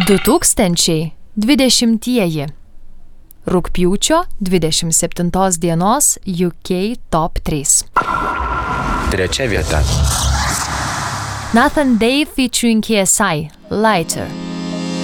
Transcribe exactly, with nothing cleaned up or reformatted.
du tūkstančiai dvidešimtieji. Rugpjūčio dvidešimt septintos dienos U K Top trys. Trečia vieta. Nathan Dave featuring K S I, Lighter.